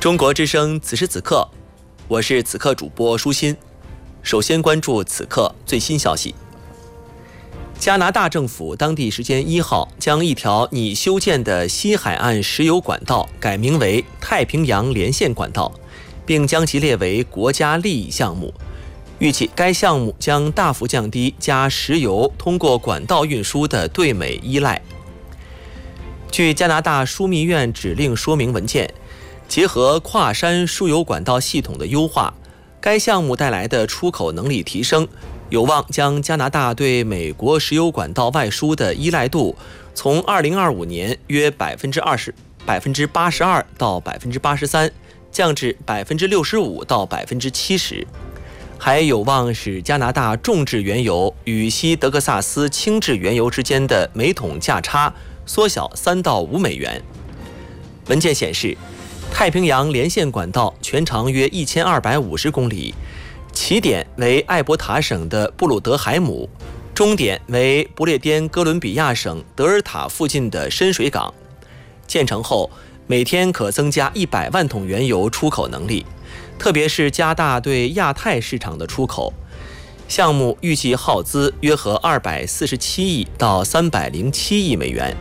中国之声此时此刻，我是此刻主播舒心。首先关注此刻最新消息。加拿大政府当地时间1号将一条拟修建的西海岸石油管道改名为太平洋连线管道，并将其列为国家利益项目。预计该项目将大幅降低加石油通过管道运输的对美依赖。据加拿大枢密院指令说明文件，结合跨山输油管道系统的优化，该项目带来的出口能力提升，有望将加拿大对美国石油管道外输的依赖度从2025年约82%到83%，降至65%到70%，还有望使加拿大重质原油与西德克萨斯轻质原油之间的每桶价差缩小3到5美元。文件显示，太平洋连线管道全长约1250公里，起点为艾伯塔省的布鲁德海姆，终点为不列颠哥伦比亚省德尔塔附近的深水港。建成后，每天可增加100万桶原油出口能力，特别是加大对亚太市场的出口。项目预计耗资约合247亿到307亿美元。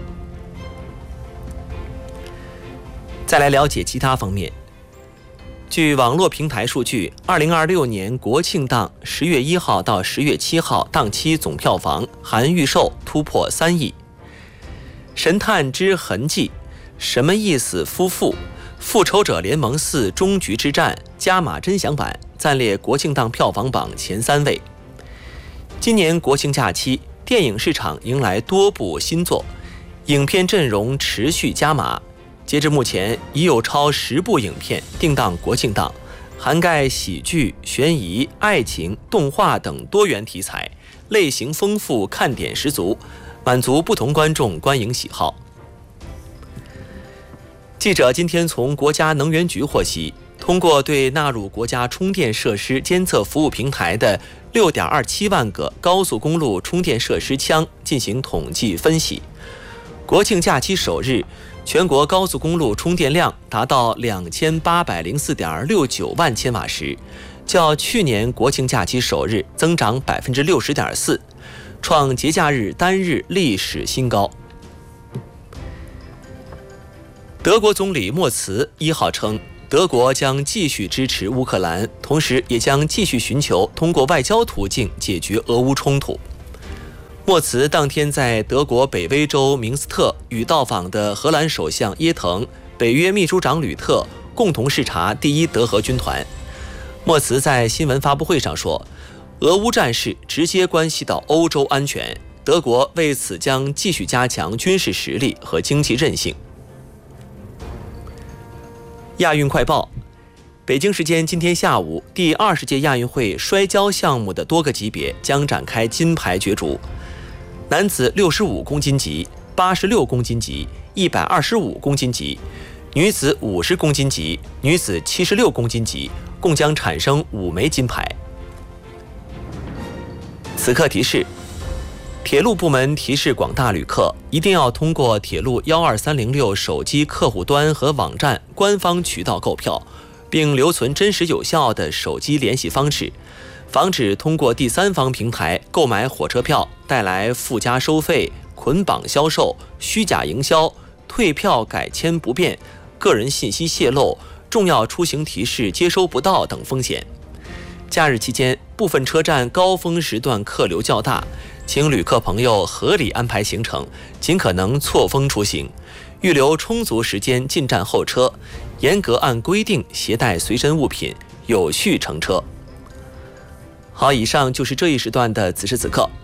再来了解其他方面。据网络平台数据，2026年国庆档10月1号到10月7号档期总票房含预售突破3亿。神探之痕迹、什么意思夫妇、复仇者联盟4终局之战加码真享版暂列国庆档票房榜前3位。今年国庆假期，电影市场迎来多部新作，影片阵容持续加码。截至目前，已有超10部影片定档国庆档，涵盖喜剧、悬疑、爱情、动画等多元题材，类型丰富，看点十足，满足不同观众观影喜好。记者今天从国家能源局获悉，通过对纳入国家充电设施监测服务平台的6.27万个高速公路充电设施枪进行统计分析，国庆假期首日，全国高速公路充电量达到2804.69万千瓦时，较去年国庆假期首日增长60.4%，创节假日单日历史新高。德国总理默茨1号称，德国将继续支持乌克兰，同时也将继续寻求通过外交途径解决俄乌冲突。默茨当天在德国北威州明斯特与到访的荷兰首相耶腾、北约秘书长吕特共同视察第1德荷军团。默茨在新闻发布会上说，俄乌战事直接关系到欧洲安全，德国为此将继续加强军事实力和经济韧性。亚运快报。北京时间今天下午，第20届亚运会摔跤项目的多个级别将展开金牌角逐。男子65公斤级、86公斤级、125公斤级，女子50公斤级、女子76公斤级，共将产生5枚金牌。此刻提示：铁路部门提示广大旅客，一定要通过铁路12306手机客户端和网站官方渠道购票，并留存真实有效的手机联系方式，防止通过第三方平台购买火车票带来附加收费、捆绑销售、虚假营销、退票改签不便、个人信息泄露、重要出行提示接收不到等风险。假日期间，部分车站高峰时段客流较大，请旅客朋友合理安排行程，尽可能错峰出行，预留充足时间进站候车，严格按规定携带随身物品，有序乘车。好，以上就是这一时段的此时此刻，